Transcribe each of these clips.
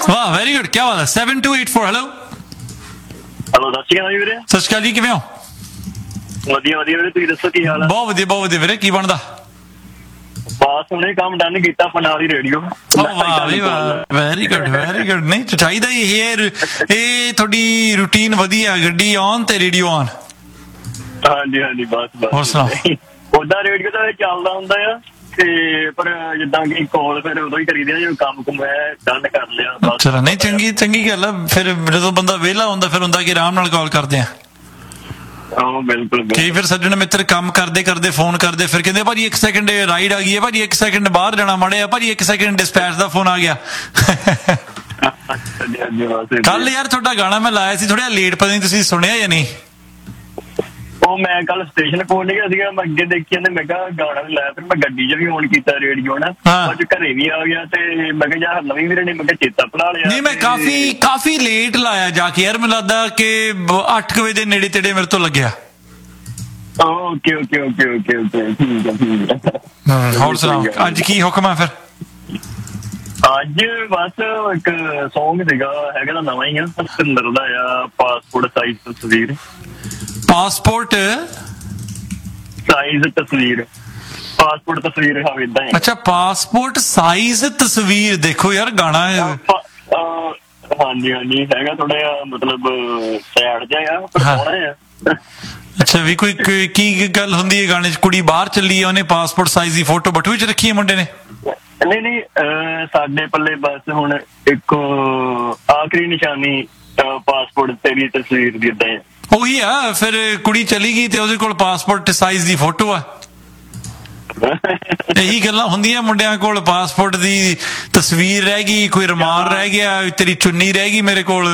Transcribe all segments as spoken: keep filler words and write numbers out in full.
ਵਾਹ very good, ਕੀ ਬਾਤ ਹੈ। seven two eight four hello hello ਸਤਿ ਸ਼੍ਰੀ ਅਕਾਲ ਵੀਰੇ। ਸਤਿ ਸ਼੍ਰੀ ਅਕਾਲ ਜੀ, ਕਿਵੇਂ ਹੋ? ਵਧੀਆ ਵਧੀਆ ਵੀਰੇ, ਤੁਸੀਂ ਦੱਸੋ ਕੀ ਹਾਲ ਹੈ? ਬਹੁਤ ਵਧੀਆ ਬਹੁਤ ਵਧੀਆ ਵੀਰੇ, ਕੀ ਬਣਦਾ? ਬਸ ਹੁਣੇ ਕੰਮ ਡਨ ਕੀਤਾ ਆਪਣਾ ਵਾਲੀ radio. Very good very good. ਨਹੀਂ ਚਾਹੀਦਾ ਹੀ ਇਹ ਇਹ ਤੁਹਾਡੀ ਰੂਟੀਨ ਵਧੀਆ, ਗੱਡੀ ਔਨ ਤੇ ਰੇਡੀਓ ਔਨ। ਹਾਂਜੀ ਹਾਂਜੀ ਬਸ ਬਸ। ਹੋਰ ਸੁਣਾਓ? ਉਦਾਂ ਰੇਡੀਓ ਤਾਂ ਚੱਲਦਾ ਹੁੰਦਾ ਆ ਤੇ ਪਰ ਜਿੱਦਾਂ ਕਿ ਕਾਲ ਫਿਰ ਉਦੋਂ ਹੀ ਕਰੀਦੇ ਆ ਜਦੋਂ ਕੰਮ ਕੁਮ ਹੈ ਡਨ ਕਰ ਲਿਆ। ਚਲੋ ਨਹੀਂ ਚੰਗੀ ਚੰਗੀ ਗੱਲ ਆ। ਫਿਰ ਜਦੋਂ ਬੰਦਾ ਵਿਹਲਾ ਹੁੰਦਾ ਫਿਰ ਹੁੰਦਾ ਕਿ ਆਰਾਮ ਨਾਲ ਕਾਲ ਕਰਦੇ ਆ। ਬਿਲਕੁਲ। ਕਈ ਫਿਰ ਸੱਜਣ ਮਿੱਤਰ ਕੰਮ ਕਰਦੇ ਕਰਦੇ ਫੋਨ ਕਰਦੇ ਫਿਰ ਕਹਿੰਦੇ ਭਾਜੀ ਇੱਕ ਸੈਕਿੰਡ ਰਾਈਡ ਆ ਗਈ ਹੈ, ਭਾਜੀ ਇੱਕ ਸੈਕਿੰਡ ਬਾਹਰ ਜਾਣਾ ਮਾੜਿਆ, ਭਾਜੀ ਇੱਕ ਸੈਕਿੰਡ ਡਿਸਪੈਚ ਦਾ ਫੋਨ ਆ ਗਿਆ। ਕੱਲ ਯਾਰ ਤੁਹਾਡਾ ਗਾਣਾ ਮੈਂ ਲਾਇਆ ਸੀ, ਥੋੜਾ ਲੇਟ, ਪਤਾ ਨਹੀਂ ਤੁਸੀਂ ਸੁਣਿਆ ਜਾਂ ਨਹੀਂ? ਉਹ ਮੈਂ ਕੱਲ ਸਟੇਸ਼ਨ ਪਹੁੰਚ ਗਿਆ ਸੀਗਾ, ਮੈਂ ਅੱਗੇ ਦੇਖੀ ਜਾਂਦੇ, ਮੈਂ ਕਿਹਾ ਗਾਣਾ ਵੀ ਲਾਇਆ, ਫਿਰ ਮੈਂ ਗੱਡੀ 'ਚ ਵੀ ਔਨ ਕੀਤਾ ਰੇਡੀਓ ਨਾ, ਅੱਜ ਘਰੇ ਵੀ ਆ ਗਿਆ ਤੇ ਮੈਂ ਕਿਹਾ ਯਾਰ ਨਵੀਂ ਵੀਰੇ ਨੇ ਮੈਂ ਕਿਹਾ ਚੇਤਾ ਬਣਾ ਲਿਆ। ਨਹੀਂ ਮੈਂ ਕਾਫੀ ਕਾਫੀ ਲੇਟ ਲਾਇਆ ਜਾ ਕੇ ਯਾਰ, ਮੈਨੂੰ ਲੱਗਦਾ ਕਿ ਅੱਠ ਕੁ ਵਜੇ ਦੇ ਨੇੜੇ ਤੇੜੇ ਮੇਰੇ ਤੋਂ ਲੱਗਿਆ। Okay okay okay okay okay ਠੀਕ ਹੈ ਠੀਕ ਹੈ। ਹੋਰ ਸੁਣਾਓ ਅੱਜ ਕੀ ਹੁਕਮ ਹੈ ਫਿਰ? ਅੱਜ ਬਸ ਇੱਕ ਸੌਂਗ ਸੀਗਾ, ਹੈਗਾ ਤਾਂ ਨਵਾਂ ਹੀ ਆ, ਸਤਿੰਦਰ ਦਾ ਆ, ਪਾਸਪੋਰਟ ਸਾਈਜ਼ ਤਸਵੀਰ। ਪਾਸਪੋਰਟ ਸਾਈਜ਼ ਤਸਵੀਰ, ਪਾਸਪੋਰਟ ਤਸਵੀਰ ਹਾਂ ਇਦਾਂ ਹੀ। ਅੱਛਾ ਪਾਸਪੋਰਟ ਸਾਈਜ਼ ਤਸਵੀਰ, ਦੇਖੋ ਯਾਰ ਗਾਣਾ ਹਾਂਜੀ ਹਾਂਜੀ ਹੈਗਾ ਥੋੜਾ ਜਿਹਾ ਮਤਲਬ ਸੈਡ ਜਿਹਾ ਆ ਪਰ ਸੋਹਣਾ ਆ। ਅੱਛਾ ਵੀ ਕੋਈ ਕੀ ਗੱਲ ਹੁੰਦੀ ਹੈ ਗਾਣੇ 'ਚ? ਕੁੜੀ ਬਾਹਰ ਚੱਲੀ ਹੈ, ਉਹਨੇ ਪਾਸਪੋਰਟ ਸਾਈਜ਼ ਦੀ ਫੋਟੋ ਬਟੂਏ 'ਚ ਰੱਖੀ ਹੈ ਮੁੰਡੇ ਨੇ? ਨਹੀਂ ਨਹੀਂ ਸਾਡੇ ਪੱਲੇ ਬਸ ਹੁਣ ਇੱਕ ਆਖਰੀ ਨਿਸ਼ਾਨੀ ਪਾਸਪੋਰਟ ਤੇਰੀ ਤਸਵੀਰ ਦੀ ਏਦਾਂ। ਉਹੀ ਆ, ਫਿਰ ਕੁੜੀ ਚਲੀ ਗਈ ਤੇ ਉਹਦੇ ਕੋਲ ਪਾਸਪੋਰਟ ਸਾਈਜ਼ ਦੀ ਫੋਟੋ ਆ। ਇਹੀ ਗੱਲਾਂ ਹੁੰਦੀਆਂ ਮੁੰਡਿਆਂ ਕੋਲ, ਪਾਸਪੋਰਟ ਦੀ ਤਸਵੀਰ ਰਹਿ ਗਈ, ਕੋਈ ਰੁਮਾਲ ਰਹਿ ਗਿਆ, ਤੇਰੀ ਚੁੰਨੀ ਰਹਿ ਗਈ ਮੇਰੇ ਕੋਲ।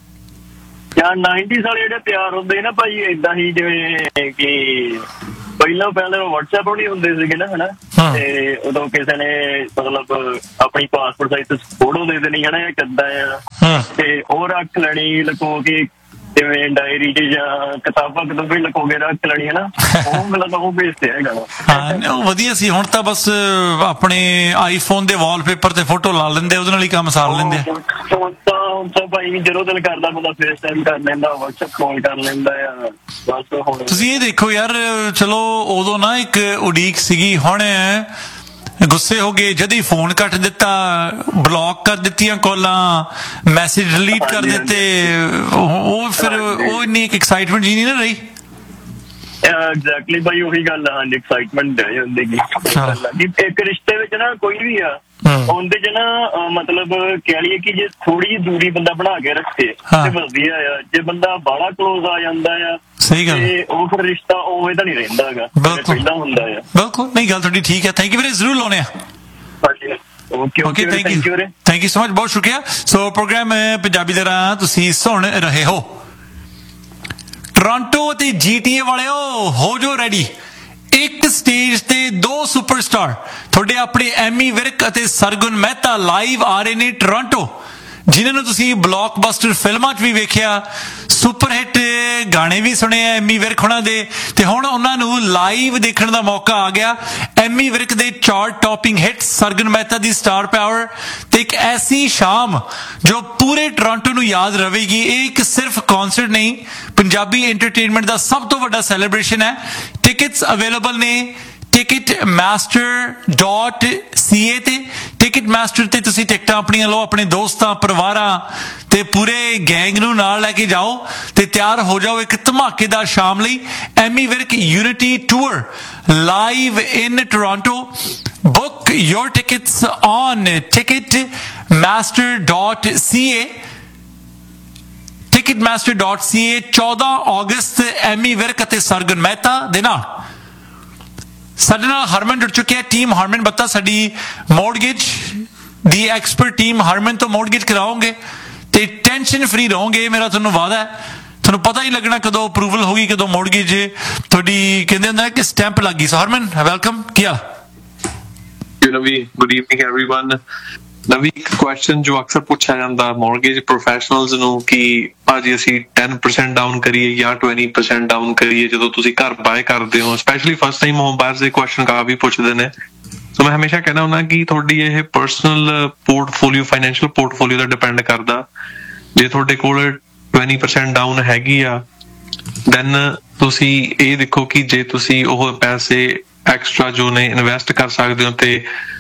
ਯਾਰ ਨਾਈਨਟੀਜ਼ ਵਾਲੇ ਜਿਹੜੇ ਪਿਆਰ ਹੁੰਦੇ ਨਾ ਭਾਈ ਏਦਾਂ ਹੀ, ਜਿਵੇਂ ਕਿ ਪਹਿਲਾਂ ਪਹਿਲਾਂ ਵਟਸਐਪ ਨਹੀਂ ਹੁੰਦੇ ਸੀਗੇ ਨਾ ਹਨਾ, ਤੇ ਉਦੋਂ ਕਿਸੇ ਨੇ ਮਤਲਬ ਆਪਣੀ ਪਾਸਪੋਰਟ ਸਾਈਜ਼ ਫੋਟੋ ਦੇ ਦੇਣੀ ਹਨਾ, ਕਿੱਦਾਂ ਆ, ਤੇ ਉਹ ਰੱਖ ਲੈਣੀ ਲੁਕੋ ਕੇ, ਜਿਵੇਂ ਡਾਇਰੀ 'ਚ ਜਾਂ ਕਿਤਾਬਾਂ ਕਿਤਾਬਾਂ ਲੁਕੋ ਕੇ ਰੱਖ ਲੈਣੀ ਹਨਾ, ਉਹ ਮੈਨੂੰ ਤਾਂ ਉਹ ਭੇਜਦੇ ਆ ਗਾਣਾ। ਹਾਂ ਉਹ ਵਧੀਆ ਸੀ। ਹੁਣ ਤਾਂ ਬਸ ਆਪਣੇ ਆਈਫੋਨ ਦੇ ਵਾਲਪੇਪਰ ਤੇ ਫੋਟੋ ਲਾ ਲੈਂਦੇ, ਉਹਦੇ ਨਾਲ ਹੀ ਕੰਮ ਸਾਰ ਲੈਂਦੇ ਆ। ਹੁਣ ਤਾਂ ਹੁਣ ਤਾਂ ਭਾਈ ਜਦੋਂ ਦਿਲ ਕਰਦਾ ਬੰਦਾ ਫੇਸ ਟਾਈਮ ਕਰ ਲੈਂਦਾ, ਵਟਸਐਪ ਕਾਲ ਕਰ ਲੈਂਦਾ ਆ ਬਸ। ਹੁਣ ਤੁਸੀਂ ਇਹ ਦੇਖੋ ਯਾਰ, ਚਲੋ ਉਦੋਂ ਨਾ ਇੱਕ ਉਡੀਕ ਸੀਗੀ, ਹੁਣ ਗੁੱਸੇ ਹੋ ਗਏ ਜਦ ਹੀ ਫੋਨ ਕੱਟ ਦਿੱਤਾ, ਬਲੌਕ ਕਰ ਦਿੱਤੀਆਂ ਕਾਲਾਂ, ਮੈਸੇਜ ਡਿਲੀਟ ਕਰ ਦਿੱਤੇ, ਉਹ ਫਿਰ ਉਹ ਇੰਨੀ ਇੱਕ ਐਕਸਾਈਟਮੈਂਟ ਜੀ ਨਹੀਂ ਨਾ ਰਹੀ। ਐਗਜ਼ੈਕਟਲੀ ਭਾਈ ਉਹੀ ਗੱਲ ਆ। ਹਾਂਜੀ ਐਕਸਾਈਟਮੈਂਟ ਹੁੰਦੀ ਇੱਕ ਰਿਸ਼ਤੇ ਵਿੱਚ ਨਾ, ਕੋਈ ਵੀ ਆ ਉਹਦੇ 'ਚ ਨਾ ਮਤਲਬ ਕਹਿ ਲਈਏ ਕਿ ਜੇ ਥੋੜੀ ਜਿਹੀ ਦੂਰੀ ਬੰਦਾ ਬਣਾ ਕੇ ਰੱਖੇ ਤੇ ਵਧੀਆ ਆ, ਜੇ ਬੰਦਾ ਬਾਹਲਾ ਕਲੋਜ਼ ਆ ਜਾਂਦਾ ਆ ਸਹੀ ਗੱਲ, ਉਹ ਫਿਰ ਰਿਸ਼ਤਾ ਉਵੇਂ ਤਾਂ ਨਹੀਂ ਰਹਿੰਦਾ ਹੈਗਾ, ਪਹਿਲਾਂ ਹੁੰਦਾ ਆ। ਬਿਲਕੁਲ ਨਹੀਂ ਗੱਲ ਤੁਹਾਡੀ ਠੀਕ ਹੈ। ਥੈਂਕ ਯੂ ਵੀਰੇ, ਜ਼ਰੂਰ ਲਾਉਣੇ ਆ। Okay okay thank you thank you so much, ਬਹੁਤ ਸ਼ੁਕਰੀਆ। ਸੋ ਪ੍ਰੋਗਰਾਮ ਪੰਜਾਬੀ ਦੇ ਰਾਹ ਤੁਸੀਂ ਸੁਣ ਰਹੇ ਹੋ। ਟੋਰਾਂਟੋ ਅਤੇ ਜੀ ਟੀ ਏ ਵਾਲਿਓ ਹੋ ਜੋ ਰੈਡੀ, ਇੱਕ ਸਟੇਜ ਤੇ ਦੋ ਸੁਪਰਸਟਾਰ ਤੁਹਾਡੇ ਆਪਣੇ ਐਮੀ ਵਿਰਕ ਅਤੇ ਸਰਗੁਣ ਮਹਿਤਾ ਲਾਈਵ ਆ ਰਹੇ ਨੇ ਟੋਰਾਂਟੋ, ਜਿਨ੍ਹਾਂ ਨੂੰ ਤੁਸੀਂ ਬਲੌਕਬਸਟਰ ਫਿਲਮਾਂ 'ਚ ਵੀ ਵੇਖਿਆ, ਸੁਪਰ ਹਿੱਟ ਗਾਣੇ ਵੀ ਸੁਣੇ ਆ ਐਮੀ ਵਿਰਕ ਹੋਣਾ ਦੇ, ਤੇ ਹੁਣ ਉਹਨਾਂ ਨੂੰ ਲਾਈਵ ਦੇਖਣ ਦਾ ਮੌਕਾ ਆ ਗਿਆ। ਐਮੀ ਵਿਰਕ ਦੇ chart topping hit, Sargun Mehta ਦੀ ਸਟਾਰ ਪਾਵਰ, ਤੇ ਇੱਕ ਐਸੀ ਸ਼ਾਮ ਜੋ ਪੂਰੇ ਟੋਰਾਂਟੋ ਨੂੰ ਯਾਦ ਰਵੇਗੀ। ਇਹ ਇੱਕ ਸਿਰਫ ਕੌਂਸਰਟ ਨਹੀਂ, ਪੰਜਾਬੀ ਐਂਟਰਟੇਨਮੈਂਟ ਦਾ ਸਭ ਤੋਂ ਵੱਡਾ ਸੈਲੀਬ੍ਰੇਸ਼ਨ ਹੈ। ਟਿਕਟਸ ਅਵੇਲੇਬਲ ਨੇ ਟਿਕਟ ਮਾਸਟਰ ਡਾਟ ਸੀ ਏ ਤੇ। ਟਿਕਟ ਮਾਸਟਰ ਤੇ ਤੁਸੀਂ ਟਿਕਟਾਂ ਆਪਣੀਆਂ ਲਓ, ਆਪਣੇ ਦੋਸਤਾਂ ਪਰਿਵਾਰਾਂ ਤੇ ਪੂਰੇ ਗੈਂਗ ਨੂੰ ਨਾਲ ਲੈ ਕੇ ਜਾਓ ਤੇ ਤਿਆਰ ਹੋ ਜਾਓ ਇੱਕ ਧਮਾਕੇਦਾਰ ਸ਼ਾਮ ਲਈ। Ammy Virk unity tour live in Toronto. Book your tickets on ticket master dot C A, ticket master dot ਸੀ ਏ। ਚੌਦਾਂ ਅਗਸਤ ਐਮੀ ਵਿਰਕ ਅਤੇ ਸਰਗੁਣ ਮਹਿਤਾ ਦੇ ਨਾਲ। ਸਾਡੇ ਨਾਲ ਹਰਮਨ ਜੁੜ ਚੁੱਕੇ ਹੈ, ਟੀਮ ਹਰਮਨ ਬੱਤਾ, ਸਾਡੀ ਮੌਰਗੇਜ ਦੀ ਐਕਸਪਰਟ ਟੀਮ। ਹਰਮਨ ਤੋਂ ਮੌਰਗੇਜ ਕਰਾਓਗੇ ਤੇ ਟੈਨਸ਼ਨ ਫਰੀ ਰਹੋਗੇ, ਮੇਰਾ ਤੁਹਾਨੂੰ ਵਾਅਦਾ ਹੈ। ਤੁਹਾਨੂੰ ਪਤਾ ਹੀ ਲੱਗਣਾ ਕਦੋਂ ਅਪਰੂਵਲ ਹੋਗੀ, ਕਦੋਂ ਮੌਰਗੇਜ ਤੁਹਾਡੀ ਕਹਿੰਦੇ ਹੁੰਦਾ ਕਿ ਸਟੈਂਪ ਲੱਗ ਗਈ। ਸੋ ਹਰਮਨ ਵੈਲਕਮ। ਕੀ ਹਾਲ? Good evening everyone. ਨਵੀਂ ਇੱਕ ਕੁਐਸਚਨ ਜੋ ਅਕਸਰ ਪੁੱਛਿਆ ਜਾਂਦਾ ਮੌਰਗੇਜ ਪ੍ਰੋਫੈਸ਼ਨਲਸ ਨੂੰ ਕਿ ਭਾਜੀ ਅਸੀਂ ten percent ਡਾਊਨ ਕਰੀਏ ਜਾਂ twenty percent ਡਾਊਨ ਕਰੀਏ ਜਦੋਂ ਤੁਸੀਂ ਘਰ ਬਾਏ ਕਰਦੇ ਹੋ, specially first time home buyers ਦੇ ਕੁਐਸਚਨ ਕਾਫੀ ਪੁੱਛਦੇ ਨੇ ਸੋ ਮੈਂ ਹਮੇਸ਼ਾ ਕਹਿੰਦਾ ਹੁੰਦਾ ਕਿ ਤੁਹਾਡੀ ਇਹ ਪਰਸਨਲ ਪੋਰਟਫੋਲੀਓ ਫਾਈਨੈਂਸ਼ੀਅਲ ਪੋਰਟਫੋਲੀਓ ਦਾ ਡਿਪੈਂਡ ਕਰਦਾ। ਜੇ ਤੁਹਾਡੇ ਕੋਲ twenty percent ਡਾਊਨ ਹੈਗੀ ਆ ਦੈਨ ਤੁਸੀਂ ਇਹ ਦੇਖੋ ਕਿ ਜੇ ਤੁਸੀਂ ਉਹ ਪੈਸੇ ਐਕਸਟਰਾ ਜੋ ਨੇ ਇਨਵੈਸਟ ਕਰ ਸਕਦੇ ਹੋ ਤੇ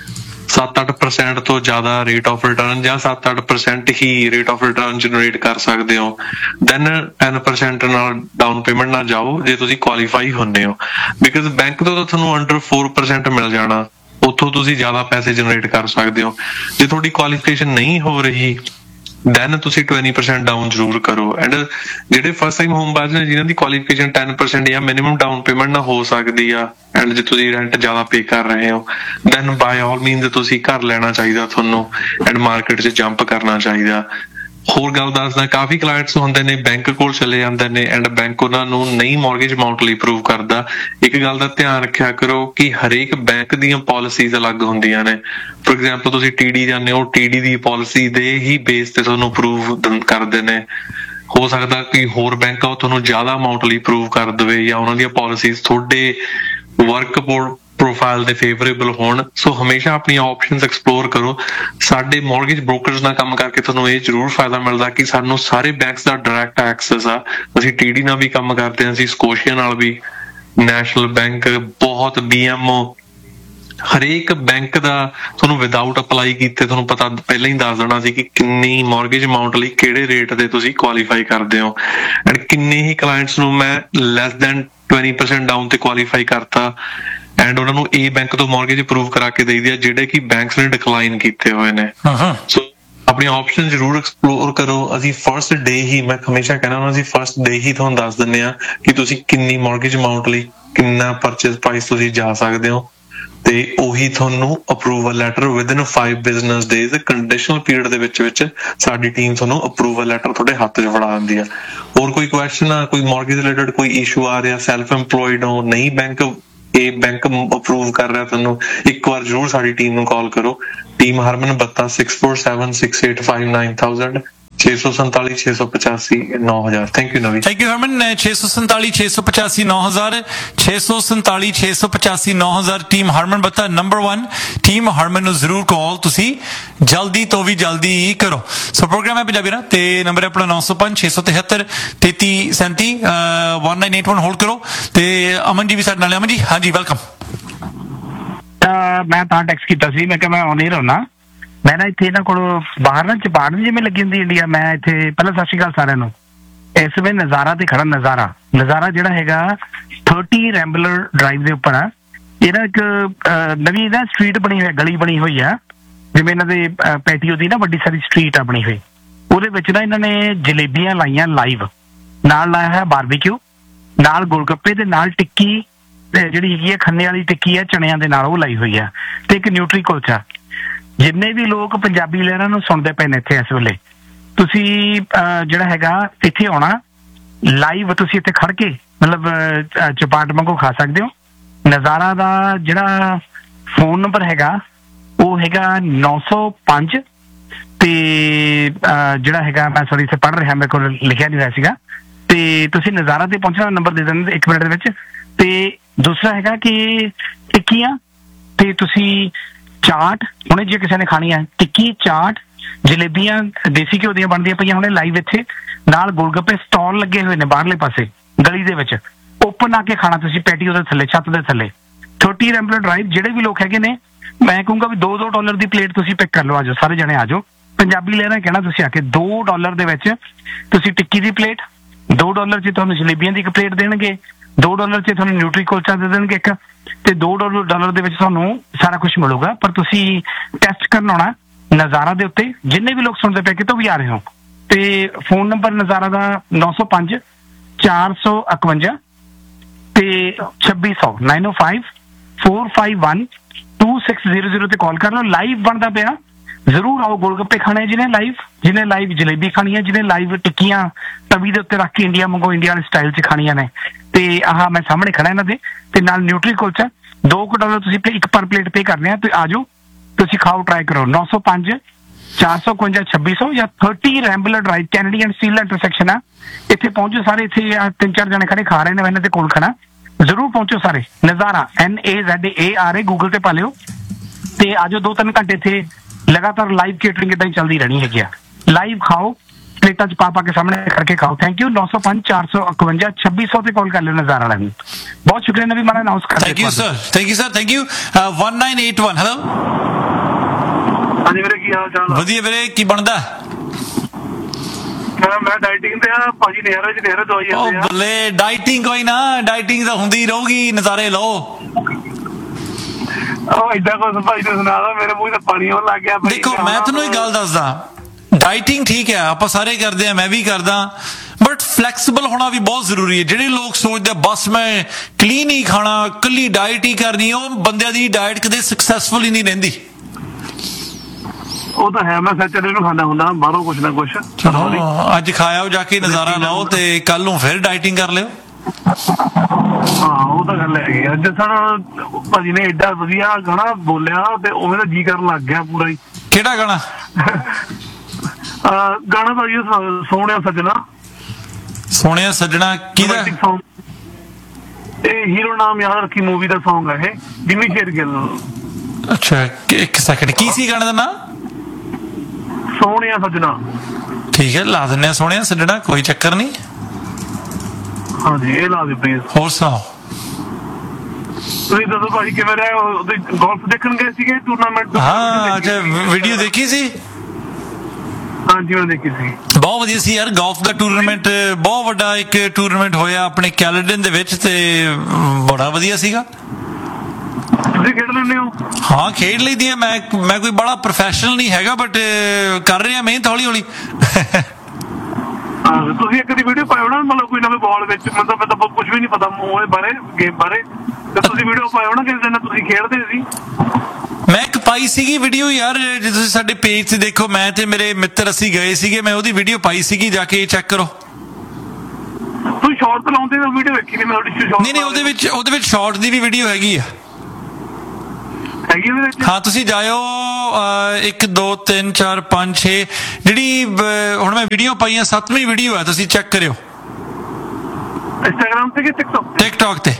ਸੱਤ ਅੱਠ ਪਰਸੈਂਟ ਤੋਂ ਜ਼ਿਆਦਾ ਰੇਟ ਆਫ ਰਿਟਰਨ ਜਾਂ ਸੱਤ ਅੱਠ percent he rate of return generate ਕਰ ਸਕਦੇ ਹੋ ਦੈਨ ten percent ਨਾਲ ਡਾਊਨ ਪੇਮੈਂਟ ਨਾਲ ਜਾਓ ਜੇ ਤੁਸੀਂ ਕੁਆਲੀਫਾਈ ਹੁੰਦੇ ਹੋ। ਬਿਕਾਜ਼ ਬੈਂਕ ਤੋਂ ਤਾਂ ਤੁਹਾਨੂੰ ਅੰਡਰ four percent ਮਿਲ ਜਾਣਾ, ਉੱਥੋਂ ਤੁਸੀਂ ਜ਼ਿਆਦਾ ਪੈਸੇ ਜਨਰੇਟ ਕਰ ਸਕਦੇ ਹੋ। ਜੇ ਤੁਹਾਡੀ ਕੁਆਲੀਫਿਕੇਸ਼ਨ ਨਹੀਂ ਹੋ ਰਹੀ ਦੈਨ ਤੁਸੀਂ twenty percent ਡਾਊਨ ਜ਼ਰੂਰ ਕਰੋ। ਐਂਡ ਜਿਹੜੇ ਫਸਟ ਟਾਈਮ ਹੋਮ ਬਾਇਰਸ ਨੇ ਜਿਨ੍ਹਾਂ ਦੀ ਕੁਆਲੀਫਿਕੇਸ਼ਨ ten percent ਜਾਂ ਮਿਨੀਮਮ ਡਾਊਨ ਪੇਮੈਂਟ ਨਾਲ ਹੋ ਸਕਦੀ ਆ ਐਂਡ ਜੇ ਤੁਸੀਂ ਰੈਂਟ ਜ਼ਿਆਦਾ ਪੇ ਕਰ ਰਹੇ ਹੋ ਦੈਨ ਬਾਈ ਆਲ ਮੀਨਸ ਤੁਸੀਂ ਘਰ ਲੈਣਾ ਚਾਹੀਦਾ ਤੁਹਾਨੂੰ ਐਂਡ ਮਾਰਕੀਟ 'ਚ ਜੰਪ ਕਰਨਾ ਚਾਹੀਦਾ। ਹੋਰ ਗੱਲ ਦੱਸਦਾ, ਕਾਫੀ ਕਲਾਇੰਟਸ ਹੁੰਦੇ ਨੇ ਬੈਂਕ ਕੋਲ ਚਲੇ ਜਾਂਦੇ ਨੇ ਐਂਡ ਬੈਂਕ ਉਹਨਾਂ ਨੂੰ ਨਹੀਂ ਮੌਰਗੇਜ ਅਮਾਊਂਟ ਲਈ ਅਪਰੂਵ ਕਰਦਾ। ਇੱਕ ਗੱਲ ਦਾ ਧਿਆਨ ਰੱਖਿਆ ਕਰੋ ਕਿ ਹਰੇਕ ਬੈਂਕ ਦੀਆਂ ਪਾਲਿਸੀਜ਼ ਅਲੱਗ ਹੁੰਦੀਆਂ ਨੇ। ਫੋਰ ਐਗਜ਼ਾਮਪਲ ਤੁਸੀਂ ਟੀਡੀ ਜਾਂਦੇ ਹੋ, ਟੀਡੀ ਦੀ ਪਾਲਿਸੀ ਦੇ ਹੀ ਬੇਸ ਤੇ ਤੁਹਾਨੂੰ ਅਪਰੂਵ ਕਰਦੇ ਨੇ। ਹੋ ਸਕਦਾ ਕਿ ਹੋਰ ਬੈਂਕ ਆ ਉਹ ਤੁਹਾਨੂੰ ਜ਼ਿਆਦਾ ਅਮਾਊਂਟ ਲਈ ਅਪਰੂਵ ਕਰ ਦੇਵੇ ਜਾਂ ਉਹਨਾਂ ਦੀਆਂ ਪਾਲਿਸੀਜ਼ ਤੁਹਾਡੇ ਵਰਕ ਪ੍ਰੋਫਾਈਲ ਦੇ ਫੇਵਰੇਬਲ ਹੋਣ। ਸੋ ਹਮੇਸ਼ਾ ਆਪਣੀਆਂ ਆਪਸ਼ਨਸ ਐਕਸਪਲੋਰ ਕਰੋ। ਸਾਡੇ ਮੌਰਗੇਜ ਬ੍ਰੋਕਰਸ ਨਾਲ ਕੰਮ ਕਰਕੇ ਤੁਹਾਨੂੰ ਇਹ ਜ਼ਰੂਰ ਫਾਇਦਾ ਮਿਲਦਾ ਕਿ ਸਾਨੂੰ ਸਾਰੇ ਬੈਂਕਸ ਦਾ ਡਾਇਰੈਕਟ ਐਕਸੈਸ ਆ। ਅਸੀਂ ਟੀਡੀ ਨਾਲ ਵੀ ਕੰਮ ਕਰਦੇ ਹਾਂ, ਅਸੀਂ ਸਕੋਸ਼ੀਆ ਨਾਲ ਵੀ, ਨੈਸ਼ਨਲ ਬੈਂਕ, ਬਹੁਤ ਬੀਐਮਓ, ਹਰੇਕ ਬੈਂਕ ਦਾ ਤੁਹਾਨੂੰ ਵਿਦਆਊਟ ਅਪਲਾਈ ਕੀਤੇ ਤੁਹਾਨੂੰ ਪਤਾ ਪਹਿਲਾਂ ਹੀ ਦੱਸ ਦੇਣਾ ਸੀ ਕਿ ਕਿੰਨੀ ਮੌਰਗੇਜ ਅਮਾਊਂਟ ਲਈ ਕਿਹੜੇ ਰੇਟ ਤੇ ਤੁਸੀਂ ਕੁਆਲੀਫਾਈ ਕਰਦੇ ਹੋ। ਐਂਡ ਕਿੰਨੇ ਹੀ ਕਲਾਇੰਟਸ ਨੂੰ ਮੈਂ less than twenty percent down ਤੇ ਕੁਆਲੀਫਾਈ ਕਰਤਾ ਐਂਡ ਉਹਨਾਂ ਨੂੰ ਇਹ ਬੈਂਕ ਤੋਂ ਮੌਰਗੇਜ ਅਪਰੂਵ ਕਰਾ ਕੇ ਦੇਈਦੀ ਆ ਜਿਹੜੇ ਕਿ ਬੈਂਕਸ ਨੇ ਡਿਕਲਾਈਨ ਕੀਤੇ ਹੋਏ ਨੇ। ਸੋ ਆਪਣੀ ਆਪਸ਼ਨ ਜ਼ਰੂਰ ਐਕਸਪਲੋਰ ਕਰੋ। ਅਸੀਂ ਫਰਸਟ ਡੇ ਹੀ, ਮੈਂ ਹਮੇਸ਼ਾ ਕਹਿਣਾ ਹੁੰਦਾ, ਅਸੀਂ ਫਰਸਟ ਡੇ ਹੀ ਤੁਹਾਨੂੰ ਦੱਸ ਦਿੰਦੇ ਆ ਕਿ ਤੁਸੀਂ ਕਿੰਨੀ ਮੌਰਗੇਜ ਅਮਾਊਂਟ ਲਈ ਕਿੰਨਾ ਪਰਚੇਸ ਪ੍ਰਾਈਸ ਤੁਸੀਂ ਜਾ ਸਕਦੇ ਹੋ ਤੇ ਉਹੀ ਤੁਹਾਨੂੰ approval letter within five business days conditional period ਦੇ ਵਿੱਚ ਵਿੱਚ ਸਾਡੀ ਟੀਮ ਤੁਹਾਨੂੰ ਅਪਰੂਵਲ ਲੈਟਰ ਤੁਹਾਡੇ ਹੱਥ 'ਚ ਫੜਾ ਦਿੰਦੀ ਆ। ਹੋਰ ਕੋਈ ਕੁਐਸਚਨ ਆ, ਕੋਈ ਮੌਰਗੇਜ ਰਿਲੇਟਡ ਕੋਈ ਇਸ਼ੂ ਆ ਰਿਹਾ, ਸੈਲਫ ਇੰਪਲੋਇਡ ਹੋ, ਨਹੀਂ ਬੈਂਕ ਇਹ ਬੈਂਕ ਅਪਰੂਵ ਕਰ ਰਿਹਾ ਤੁਹਾਨੂੰ, ਇੱਕ ਵਾਰ ਜ਼ਰੂਰ ਸਾਡੀ ਟੀਮ ਨੂੰ ਕਾਲ ਕਰੋ। ਟੀਮ ਹਰਮਨ ਬੱਤਾ six four seven six eight five nine thousand ਛੇ ਸੌ ਸੰਤਾਲੀ ਛੇ ਸੌ ਪਚਾਸੀ ਨੌ ਹਜ਼ਾਰ। ਥੈਂਕ ਯੂ ਨਵੀ। ਥੈਂਕ ਯੂ ਹਰਮਨ। ਛੇ ਸੌ ਸੰਤਾਲੀ ਛੇ ਸੌ ਪਚਾਸੀ ਨੌ ਹਜ਼ਾਰ ਛੇ ਸੌ ਸੰਤਾਲੀ ਛੇ ਸੌ ਪਚਾਸੀ ਨੌ ਹਜ਼ਾਰ ਟੀਮ ਹਰਮਨ ਬੱਤਾ ਨੰਬਰ one। ਟੀਮ ਹਰਮਨ ਨੂੰ ਜ਼ਰੂਰ ਕਾਲ ਤੁਸੀਂ ਜਲਦੀ ਤੋਂ ਵੀ ਜਲਦੀ ਕਰੋ। ਸੋ ਪ੍ਰੋਗਰਾਮ ਹੈ ਪੰਜਾਬੀ ਨਾ ਤੇ ਨੰਬਰ ਆਪਣਾ ਨੌ ਸੌ ਪੰਜ ਛੇ ਸੌ ਤਿਹੱਤਰ ਤੇਤੀ ਸੈਂਤੀ one nine eight one hold ਕਰੋ ਤੇ ਅਮਨ ਜੀ ਵੀ ਸਾਡੇ ਨਾਲ। ਅਮਨ ਜੀ ਹਾਂਜੀ ਵੈਲਕਮ। ਮੈਂ ਤਾਂ ਟੈਕਸ ਕੀਤਾ ਸੀ, ਮੈਂ ਕਿਹਾ ਮੈਂ ਆਨ ਏਅਰ ਹੁੰਨਾ। ਮੈਂ ਨਾ ਇੱਥੇ ਇਹਨਾਂ ਕੋਲ ਬਾਹਰ ਨਾ ਚਪਾੜ ਜਿਵੇਂ ਲੱਗੀ ਹੁੰਦੀ ਇੰਡੀਆ। ਮੈਂ ਇੱਥੇ ਪਹਿਲਾਂ ਸਤਿ ਸ਼੍ਰੀ ਅਕਾਲ ਸਾਰਿਆਂ ਨੂੰ। ਇਸ ਵੇਲੇ ਨਜ਼ਾਰਾ ਤੇ ਖੜਾ, ਨਜ਼ਾਰਾ ਨਜ਼ਾਰਾ ਜਿਹੜਾ ਹੈਗਾ thirty ਰੈਂਬਲਰ ਡਰਾਈਵ ਦੇ ਉੱਪਰ ਆ। ਇਹਦਾ ਇੱਕ ਨਵੀਂ ਨਾ ਸਟਰੀਟ ਬਣੀ ਹੋਈ, ਗਲੀ ਬਣੀ ਹੋਈ ਆ, ਜਿਵੇਂ ਇਹਨਾਂ ਦੇ ਪੈਟੀਓ ਦੀ ਨਾ ਵੱਡੀ ਸਾਰੀ ਸਟਰੀਟ ਆ ਬਣੀ ਹੋਈ। ਉਹਦੇ ਵਿੱਚ ਨਾ ਇਹਨਾਂ ਨੇ ਜਲੇਬੀਆਂ ਲਾਈਆਂ ਲਾਈਵ, ਨਾਲ ਲਾਇਆ ਹੈ ਬਾਰਬੀਕਿਊ, ਨਾਲ ਗੋਲਗੱਪੇ ਤੇ ਨਾਲ ਟਿੱਕੀ ਜਿਹੜੀ ਹੈਗੀ ਆ ਖੰਨੇ ਵਾਲੀ ਟਿੱਕੀ ਆ ਚਣਿਆਂ ਦੇ ਨਾਲ, ਉਹ ਲਾਈ ਹੋਈ ਆ, ਤੇ ਇੱਕ ਨਿਊਟਰੀ ਕੁਲਚਾ। ਜਿੰਨੇ ਵੀ ਲੋਕ ਪੰਜਾਬੀ ਲਹਿਰਾਂ ਨੂੰ ਸੁਣਦੇ ਪਏ ਨੇ ਇੱਥੇ ਇਸ ਵੇਲੇ, ਤੁਸੀਂ ਜਿਹੜਾ ਹੈਗਾ ਇੱਥੇ ਆਉਣਾ ਲਾਈਵ, ਤੁਸੀਂ ਇੱਥੇ ਖੜ ਕੇ ਮਤਲਬ ਚਪਾਟ ਵਾਂਗੂ ਖਾ ਸਕਦੇ ਹੋ। ਨਜ਼ਾਰਾ ਦਾ ਜਿਹੜਾ ਫੋਨ ਨੰਬਰ ਹੈਗਾ ਉਹ ਹੈਗਾ ਨੌ ਸੌ ਪੰਜ ਤੇ ਜਿਹੜਾ ਹੈਗਾ ਮੈਂ ਸੌਰੀ ਇੱਥੇ ਪੜ੍ਹ ਰਿਹਾ, ਮੇਰੇ ਕੋਲ ਲਿਖਿਆ ਨਹੀਂ ਰਿਹਾ ਸੀਗਾ, ਤੇ ਤੁਸੀਂ ਨਜ਼ਾਰਾ ਤੇ ਪਹੁੰਚਣਾ, ਨੰਬਰ ਦੇ ਦਿੰਦੇ ਇੱਕ ਮਿੰਟ ਦੇ ਵਿੱਚ। ਤੇ ਦੂਸਰਾ ਹੈਗਾ ਕਿ ਟਿੱਕੀਆਂ ਤੇ ਤੁਸੀਂ ਚਾਟ, ਹੁਣੇ ਜੇ ਕਿਸੇ ਨੇ ਖਾਣੀ ਹੈ ਟਿੱਕੀ, ਚਾਟ, ਜਲੇਬੀਆਂ ਦੇਸੀ ਘਿਓ ਦੀਆਂ ਬਣਦੀਆਂ ਪਈਆਂ ਹੁਣੇ ਲਾਈਵ ਇੱਥੇ, ਨਾਲ ਗੋਲਗੱਪੇ ਸਟਾਲ ਲੱਗੇ ਹੋਏ ਨੇ ਬਾਹਰਲੇ ਪਾਸੇ ਗਲੀ ਦੇ ਵਿੱਚ, ਓਪਨ ਆ ਕੇ ਖਾਣਾ ਤੁਸੀਂ ਪੈਟੀਓ ਦੇ ਥੱਲੇ, ਛੱਤ ਦੇ ਥੱਲੇ। thirty ਰੈਂਬਲਰ drive. ਜਿਹੜੇ ਵੀ ਲੋਕ ਹੈਗੇ ਨੇ ਮੈਂ ਕਹੂੰਗਾ ਵੀ ਦੋ ਦੋ ਡਾਲਰ ਦੀ ਪਲੇਟ ਤੁਸੀਂ ਪਿਕ ਕਰ ਲਓ। ਆਜੋ ਸਾਰੇ ਜਣੇ ਆਜੋ। ਪੰਜਾਬੀ ਲਹਿਰਾਂ ਕਹਿਣਾ ਤੁਸੀਂ ਆ ਕੇ ਦੋ ਡਾਲਰ ਦੇ ਵਿੱਚ ਤੁਸੀਂ ਟਿੱਕੀ ਦੀ ਪਲੇਟ, ਦੋ ਡਾਲਰ 'ਚ ਤੁਹਾਨੂੰ ਜਲੇਬੀਆਂ ਦੀ ਇੱਕ ਪਲੇਟ ਦੇਣਗੇ, ਦੋ ਡਾਲਰ 'ਚ ਤੁਹਾਨੂੰ ਨਿਊਟਰੀ ਕੁਲਚਾ ਦੇ ਦੇਣਗੇ ਇੱਕ, ਤੇ ਦੋ ਡਾਲਰ ਦੇ ਵਿੱਚ ਤੁਹਾਨੂੰ ਸਾਰਾ ਕੁਝ ਮਿਲੂਗਾ। ਪਰ ਤੁਸੀਂ ਟੈਸਟ ਕਰਨ ਆਉਣਾ ਨਜ਼ਾਰਾ ਦੇ ਉੱਤੇ। ਜਿੰਨੇ ਵੀ ਲੋਕ ਸੁਣਦੇ ਪਏ ਕਿਤੋਂ ਵੀ ਆ ਰਹੇ ਹੋ, ਤੇ ਫੋਨ ਨੰਬਰ ਨਜ਼ਾਰਾ ਦਾ ਨੌ ਸੌ ਪੰਜ ਚਾਰ ਸੌ ਇਕਵੰਜਾ ਤੇ ਛੱਬੀ ਸੌ ਨਾਈਨ ਓ five four five one two six zero zero ਤੇ ਕਾਲ ਕਰ ਲਓ। ਲਾਈਵ ਬਣਦਾ ਪਿਆ, ਜ਼ਰੂਰ ਆਓ। ਗੋਲਗੱਪੇ ਖਾਣੇ ਜਿਹਨੇ ਲਾਈਵ, ਜਿਹਨੇ ਲਾਈਵ ਜਲੇਬੀ ਖਾਣੀ ਹੈ, ਜਿਹਨੇ ਲਾਈਵ ਟਿੱਕੀਆਂ ਤਵੀ ਦੇ ਉੱਤੇ ਰੱਖ ਕੇ ਇੰਡੀਆ ਵਾਂਗੂ ਇੰਡੀਆ ਵਾਲੇ ਸਟਾਈਲ 'ਚ ਖਾਣੀਆਂ ਨੇ, ਤੇ ਆਹ ਮੈਂ ਸਾਹਮਣੇ ਖੜਾ ਇਹਨਾਂ ਦੇ, ਤੇ ਨਾਲ ਨਿਊਟਰੀ ਕੁਲਚਾ ਦੋ ਕੁ ਡਾਲਰ ਤੁਸੀਂ ਇੱਕ ਪਰ ਪਲੇਟ ਪੇ ਕਰਨੇ ਆ। ਤੇ ਆ ਜਾਓ ਤੁਸੀਂ ਖਾਓ, ਟਰਾਈ ਕਰੋ। ਨੌ ਸੌ ਪੰਜ ਚਾਰ ਸੌ ਇਕਵੰਜਾ ਛੱਬੀ ਸੌ ਜਾਂ thirty ਰੈਂਬਲਰ drive, Canadian steel intersection ਆ। ਇੱਥੇ ਪਹੁੰਚੋ ਸਾਰੇ। ਇੱਥੇ ਤਿੰਨ ਚਾਰ ਜਣੇ ਖੜੇ ਖਾ ਰਹੇ ਨੇ, ਇਹਨਾਂ ਦੇ ਕੋਲ ਖੜਾ। ਜ਼ਰੂਰ ਪਹੁੰਚੋ ਸਾਰੇ। ਨਜ਼ਾਰਾ ਐਨ ਏ Z A R A Google ਤੇ ਪਾ ਲਿਓ। ਤੇ ਆਜੋ ਦੋ ਤਿੰਨ ਘੰਟੇ ਇੱਥੇ ਲਗਾਤਾਰ ਲਾਈਵ ਕੇਟਰਿੰਗ ਇਦਾਂ ਹੀ ਚੱਲਦੀ ਰਹਿਣੀ ਹੈਗੀ ਆ। ਲਾਈਵ ਖਾਓ, ਪਲੇਟਾਂ ਚ ਪਾ ਪਾ ਕੇ ਸਾਹਮਣੇ ਕਰਕੇ ਖਾਓ। Thank you. ਨੌ ਸੌ ਪੰਜ ਚਾਰ ਸੌ ਇਕਵੰਜਾ ਛੱਬੀ ਸੌ ਤੇ ਕਾਲ ਕਰ ਲਿਓ ਨਜ਼ਾਰਾ ਵਾਲਿਆਂ ਨੂੰ। ਬਹੁਤ ਸ਼ੁਕਰੀਆ ਨਵੀਂ ਮਾਰਾ ਅਨਾਉਂਸ ਕਰ thank you sir, thank you sir, thank you. one nine eight one hello. ਹਾਂਜੀ ਵੀਰੇ ਕੀ ਹਾਲ ਚਾਲ? ਵਧੀਆ ਵੀਰੇ, ਕੀ ਬਣਦਾ? ਮੈਂ ਡਾਈਟਿੰਗ ਤੇ ਆ ਭਾਜੀ, ਨਹਿਰੇ ਚ ਨਹਿਰੇ ਦਵਾਈ ਜਾਂਦੇ ਆ। ਉਹ ਬੱਲੇ, ਡਾਈਟਿੰਗ ਕੋਈ ਨਾ, ਡਾਈਟਿੰਗ ਤਾਂ ਹੁੰਦੀ ਰਹੂਗੀ, ਨਜ਼ਾਰੇ ਲਓ। ਉਹ ਏਦਾਂ ਕੁਝ ਭਾਈ ਨੂੰ ਸੁਣਾ ਦੋ, ਮੇਰੇ ਮੂੰਹ ਤੇ ਪਾਣੀ ਆਉਣ ਲੱਗ ਗਿਆ। ਦੇਖੋ ਮੈਂ ਤੁਹਾਨੂੰ ਇੱਕ ਗੱਲ ਦੱਸਦਾ, ਡਾਈਟਿੰਗ ਠੀਕ ਹੈ, ਆਪਾਂ ਸਾਰੇ ਕਰਦੇ ਆ, ਮੈਂ ਵੀ ਕਰਦਾ, ਬਟ ਫਲੈਕਸੀਬਲ ਹੋਣਾ ਵੀ ਬਹੁਤ ਜ਼ਰੂਰੀ ਹੈ। ਜਿਹੜੇ ਲੋਕ ਸੋਚਦੇ ਬਸ ਮੈਂ ਕਲੀਨ ਹੀ ਖਾਣਾ, ਕੱਲੀ ਡਾਈਟ ਹੀ ਕਰਨੀ, ਉਹ ਬੰਦਿਆਂ ਦੀ ਡਾਈਟ ਕਦੇ ਸਕਸੈਸਫੁਲ ਹੀ ਨਹੀਂ ਰਹਿੰਦੀ। ਉਹ ਤਾਂ ਹੈ, ਮੈਂ ਸੱਚੇ ਨੂੰ ਖਾਂਦਾ ਹੁੰਦਾ ਬਾਹਰੋਂ ਕੁਛ ਨਾ ਕੁਛ। ਚਲੋ ਅੱਜ ਖਾਇਓ ਜਾ ਕੇ, ਨਜ਼ਾਰਾ ਲਓ, ਤੇ ਕੱਲ ਨੂੰ ਫਿਰ ਡਾਈਟਿੰਗ ਕਰ ਲਿਓ। ਹਾਂ ਉਹ ਤਾਂ ਗੱਲ ਹੈਗੀ। ਅੱਜ ਸਰ ਭਾਜੀ ਨੇ ਏਡਾ ਵਧੀਆ ਗਾਣਾ ਬੋਲਿਆ ਤੇ ਉਵੇਂ ਦਾ ਜੀ ਕਰਨ ਲੱਗ ਗਿਆ ਪੂਰਾ ਹੀ। ਕਿਹੜਾ ਗਾਣਾ? ਗਾਣਾ ਭਾਜੀ ਸੋਹਣਿਆ ਸੱਜਣਾ। ਸੋਹਣਿਆ ਸੱਜਣਾ ਕਿਹਦਾ? ਇਹ ਹੀਰੋ ਨਾਮ ਯਾਦ ਰੱਖੀ ਮੂਵੀ ਦਾ ਸੌਂਗ ਹੈ ਇਹ, ਜਿਮੀ ਸ਼ੇਰਗਿੱਲ। ਅੱਛਾ ਇੱਕ ਸੈਕਿੰਡ, ਕੀ ਸੀ ਗਾਣੇ ਦਾ ਨਾਂ? ਸੋਹਣਿਆ ਸੱਜਣਾ। ਠੀਕ ਹੈ, ਲਾ ਦਿੰਦੇ ਆ ਸੋਹਣਿਆ ਸੱਜਣਾ, ਕੋਈ ਚੱਕਰ ਨਹੀਂ। ਹਾਂਜੀ ਇਹ ਲਾ ਦੇ ਪਲੀਜ਼। ਹੋਰ ਸੁਣਾਓ? ਤੁਸੀਂ ਦੱਸੋ ਭਾਜੀ ਕਿਵੇਂ ਰਿਹਾ? ਉਹਦੇ ਗੋਲਫ ਦੇਖਣ ਗਏ ਸੀਗੇ ਟੂਰਨਾਮੈਂਟ? ਹਾਂ ਅੱਛਾ, ਵੀਡੀਓ ਦੇਖੀ ਸੀ? ਹਾਂਜੀ ਮੈਂ ਦੇਖੀ ਸੀ। ਬਹੁਤ ਵਧੀਆ ਸੀ ਯਾਰ, ਗੋਲਫ ਦਾ ਟੂਰਨਾਮੈਂਟ, ਬਹੁਤ ਵੱਡਾ ਇੱਕ ਟੂਰਨਾਮੈਂਟ ਹੋਇਆ ਆਪਣੇ ਕੈਲੇਡਨ ਦੇ ਵਿੱਚ, ਤੇ ਬੜਾ ਵਧੀਆ ਸੀਗਾ। ਤੁਸੀਂ ਖੇਡ ਲੈਂਦੇ ਹੋ? ਹਾਂ ਖੇਡ ਲਈਦੀ ਹੈ। ਮੈਂ ਮੈਂ ਕੋਈ ਬੜਾ ਪ੍ਰੋਫੈਸ਼ਨਲ ਨਹੀਂ ਹੈਗਾ, ਬਟ ਕਰ ਰਿਹਾ ਮਿਹਨਤ ਹੌਲੀ ਹੌਲੀ। ਤੁਸੀਂ ਇੱਕ ਦੀ ਵੀਡੀਓ ਪਾਇਓ ਨਾ, ਮਤਲਬ ਕੋਈ ਨਵੇਂ ਬਾਲ ਵਿੱਚ, ਮਤਲਬ ਮੈਨੂੰ ਤਾਂ ਕੁਝ ਵੀ ਨਹੀਂ ਪਤਾ ਉਹਦੇ ਬਾਰੇ, ਗੇਮ ਬਾਰੇ, ਤੇ ਤੁਸੀਂ ਵੀਡੀਓ ਪਾਇਓ ਨਾ ਕਿਸੇ ਦਿਨ ਤੁਸੀਂ ਖੇਡਦੇ ਸੀ। ਮੈਂ ਇੱਕ ਪਾਈ ਸੀਗੀ ਵੀਡੀਓ ਯਾਰ, ਜੇ ਤੁਸੀਂ ਸਾਡੇ ਪੇਜ ਤੇ ਦੇਖੋ, ਮੈਂ ਤੇ ਮੇਰੇ ਮਿੱਤਰ ਅਸੀਂ ਗਏ ਸੀਗੇ, ਮੈਂ ਉਹਦੀ ਵੀਡੀਓ ਪਾਈ ਸੀਗੀ, ਜਾ ਕੇ ਚੈੱਕ ਕਰੋ। ਤੁਸੀਂ ਸ਼ਾਰਟ ਲਾਉਂਦੇ ਹੋ ਵੀਡੀਓ ਵੇਖੀ ਨਹੀਂ ਮੈਂ ਤੁਹਾਡੀ ਸ਼ਾਰਟ? ਨਹੀਂ ਨਹੀਂ, ਉਹਦੇ ਵਿੱਚ ਉਹਦੇ ਵਿੱਚ ਸ਼ਾਰਟ ਦੀ ਵੀ ਵੀਡੀਓ ਹੈਗੀ ਆ। ਹੈਗੀ ਉਹਦੇ ਵਿੱਚ? ਹਾਂ ਤੁਸੀਂ ਜਾਇਓ, ਇੱਕ ਦੋ ਤਿੰਨ ਚਾਰ ਪੰਜ ਛੇ, ਜਿਹੜੀ ਹੁਣ ਮੈਂ ਵੀਡੀਓ ਪਾਈਆਂ ਸੱਤਵੀਂ ਵੀਡੀਓ ਹੈ, ਤੁਸੀਂ ਚੈੱਕ ਕਰਿਓ। ਇੰਸਟਾਗ੍ਰਾਮ ਤੇ ਕਿ ਟਿਕਟੌਕ? ਟਿਕਟੌਕ ਤੇ।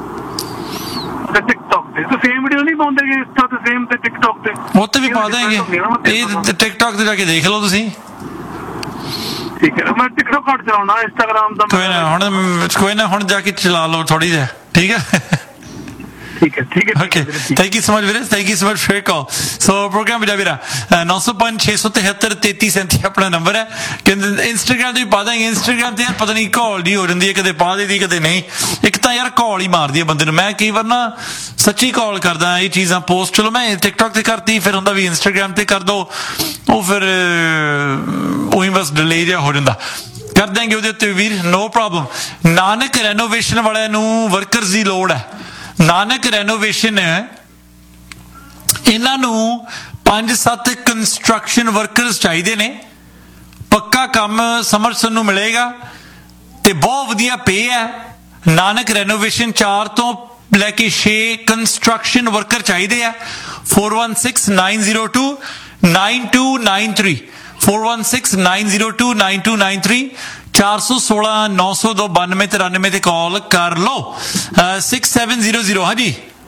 ਟਿਕਟੌਕ ਤੇ ਤਾਂ ਸੇਮ ਵੀਡੀਓ ਨਹੀਂ ਪਾਉਂਦੇ ਕਿ ਇੰਸਟਾ ਤੇ ਸੇਮ ਤੇ ਟਿਕਟੌਕ ਤੇ? ਉਹ ਤੇ ਵੀ ਪਾ ਦੇਂਗੇ, ਇਹ ਟਿਕਟੌਕ ਤੇ ਜਾ ਕੇ ਦੇਖ ਲਓ ਤੁਸੀਂ। ਠੀਕ ਹੈ, ਮੈਂ ਟਿਕਟੌਕ ਘੱਟ ਚਲਾਉਣਾ, ਇੰਸਟਾਗ੍ਰਾਮ ਦਾ ਕੋਈ ਨਾ, ਹੁਣ ਕੋਈ ਨਾ, ਹੁਣ ਜਾ ਕੇ ਚਲਾ ਲਓ ਥੋੜੀ ਜਿਹੀ, ਠੀਕ ਹੈ? ਠੀਕ ਹੈ ਠੀਕ ਹੈ। Okay, thank you so much ਵੀਰੇ, thank you so much for call. So programme ਵੀਰਾ ਵੀਰਾ ਨੌ ਸੌ ਪੰਜ ਛੇ ਸੌ ਤਿਹੱਤਰ ਤੇਤੀ ਸੈਂਤੀ ਆਪਣਾ ਨੰਬਰ ਹੈ। ਕਹਿੰਦੇ ਇੰਸਟਾਗ੍ਰਾਮ ਤੇ ਵੀ ਪਾ ਦਾਂਗੇ। ਇੰਸਟਾਗ੍ਰਾਮ ਤੇ ਯਾਰ ਪਤਾ ਨਹੀਂ ਕਾਲ ਦੀ ਹੋ ਜਾਂਦੀ ਹੈ, ਕਦੇ ਪਾ ਦੇਦੀ ਕਦੇ ਨਹੀਂ। ਇੱਕ ਤਾਂ ਯਾਰ ਕਾਲ ਹੀ ਮਾਰਦੀ ਹੈ ਬੰਦੇ ਨੂੰ। ਮੈਂ ਕਈ ਵਾਰ ਨਾ ਸੱਚੀ ਕਾਲ ਕਰਦਾ ਇਹ ਚੀਜ਼ਾਂ ਪੋਸਟ, ਚਲੋ ਮੈਂ ਟਿਕਟੌਕ ਤੇ ਕਰਤੀ, ਫਿਰ ਹੁੰਦਾ ਵੀ ਇੰਸਟਾਗ੍ਰਾਮ ਤੇ ਕਰ ਦੋ, ਉਹ ਫਿਰ ਉਹੀ ਬਸ ਡਿਲੇ ਜਿਹਾ ਹੋ ਜਾਂਦਾ। ਕਰ ਦਾਂਗੇ ਉਹਦੇ ਉੱਤੇ ਵੀਰ, ਨੋ ਪ੍ਰੋਬਲਮ। ਨਾਨਕ ਰੈਨੋਵੇਸ਼ਨ ਵਾਲਿਆਂ ਨੂੰ ਵਰਕਰਸ ਦੀ ਲੋੜ ਹੈ। ਨਾਨਕ ਰੈਨੋਵੇਸ਼ਨ ਇਹਨਾਂ ਨੂੰ ਪੰਜ ਸੱਤ ਕੰਸਟਰਕਸ਼ਨ ਵਰਕਰਸ ਚਾਹੀਦੇ ਨੇ। ਪੱਕਾ ਕੰਮ ਸਮਰਸਨ ਨੂੰ ਮਿਲੇਗਾ ਤੇ ਬਹੁਤ ਵਧੀਆ ਪੇ ਹੈ। ਨਾਨਕ ਰੈਨੋਵੇਸ਼ਨ ਚਾਰ ਤੋਂ ਲੈ ਕੇ ਛੇ ਕੰਸਟਰਕਸ਼ਨ ਵਰਕਰ ਚਾਹੀਦੇ ਆ। four one six nine zero two nine two nine three four one six nine zero two nine two nine three ਚਾਰ ਸੌ ਸੋਲਾਂ ਨੌ ਸੌ ਦੋ ਬਾਨਵੇਂ ਤਰਾਨਵੇਂ ਤੇ ਕਾਲ ਕਰ ਲਓ। Six seven zero zero. ਹਾਂਜੀ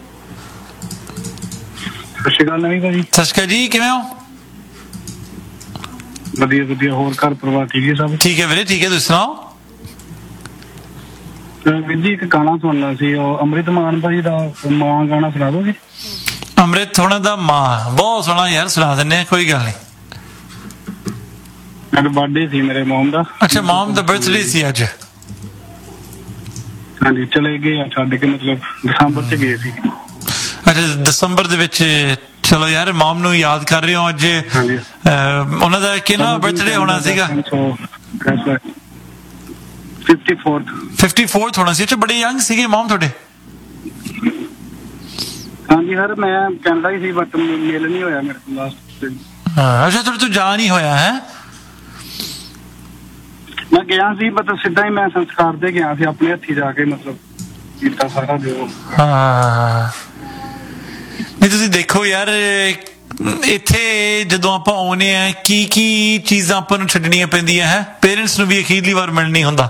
ਸਤਿ ਸ਼੍ਰੀ ਅਕਾਲ ਨਵੀਂ ਭਾਜੀ। ਸਤਿ ਸ਼੍ਰੀ ਅਕਾਲ ਜੀ, ਕਿਵੇਂ ਹੋ? ਵਧੀਆ ਵਧੀਆ, ਹੋਰ ਘਰ ਪਰਿਵਾਰ ਠੀਕ ਹੈ ਸਭ? ਠੀਕ ਹੈ ਵੀਰੇ, ਠੀਕ ਹੈ, ਤੁਸੀਂ ਸੁਣਾਓ? ਵੀਰ ਜੀ ਇੱਕ ਗਾਣਾ ਸੁਣਨਾ ਸੀ, ਉਹ ਅੰਮ੍ਰਿਤ ਮਾਨ ਭਾਜੀ ਦਾ ਮਾਂ ਗਾਣਾ ਸੁਣਾ ਦੋਗੇ? ਅੰਮ੍ਰਿਤ ਹੋਣਾ ਦਾ ਮਾਂ ਬਹੁਤ ਸੋਹਣਾ ਯਾਰ, ਸੁਣਾ ਦਿੰਦੇ ਆ, ਕੋਈ ਗੱਲ ਨਹੀਂ। ਅੱਜ ਬਰਥਡੇ ਸੀ ਮੇਰੇ ਮਮ ਦਾ। ਅੱਛਾ, ਮਮ ਦਾ ਬਰਥਡੇ ਸੀ ਅੱਜ? ਹਾਂਜੀ ਚਲੇ ਗਏ ਆ ਛੱਡ ਕੇ, ਮਤਲਬ ਦਸੰਬਰ ਚ ਗਏ ਸੀ। ਅੱਛਾ ਦਸੰਬਰ ਦੇ ਵਿੱਚ। ਚਲੋ ਯਾਰ ਮਮ ਨੂੰ ਯਾਦ ਕਰ ਰਹੇ ਹੋ ਅੱਜ। ਉਹਨਾਂ ਦਾ ਕਿਹਨਾਂ ਬਰਥਡੇ ਹੋਣਾ ਸੀਗਾ? ਫਿਫਟੀ ਫੋਰਥ ਹੋਣਾ ਸੀ। ਅੱਛਾ ਬੜੇ ਯੰਗ ਸੀਗੇ ਮਮ ਤੁਹਾਡੇ? ਹਾਂਜੀ ਸਰ, ਮੈਂ ਕੈਨੇਡਾ ਹੀ ਸੀ, ਬਟ ਮਿਲ ਨਹੀਂ ਹੋਇਆ ਮੇਰੇ ਕੋਲ ਲਾਸਟ। ਹਾਂ ਅੱਛਾ, ਤੁਹਾਡੇ ਤੋਂ ਜਾ ਨਹੀਂ ਹੋਇਆ ਹੈ? ਮੈਂ ਗਿਆ ਸੀ, ਮਤਲਬ ਸਿੱਧਾ ਹੀ ਮੈਂ ਸੰਸਕਾਰ ਤੇ ਗਿਆ ਸੀ, ਆਪਣੇ ਹੱਥੀ ਜਾ ਕੇ ਮਤਲਬ ਕੀਤਾ ਸਾਰਾ ਜੋ। ਹਾਂ ਨਹੀਂ ਤੁਸੀਂ ਦੇਖੋ ਯਾਰ, ਇੱਥੇ ਜਦੋਂ ਆਪਾਂ ਆਉਨੇ ਆ ਕੀ ਕੀ ਚੀਜ਼ਾਂ ਆਪਾਂ ਨੂੰ ਛੱਡਣੀਆਂ ਪੈਂਦੀਆਂ ਹੈ। ਪੇਰੈਂਟਸ ਨੂੰ ਵੀ ਅਖੀਰਲੀ ਵਾਰ ਮਿਲਣੀ ਹੁੰਦਾ।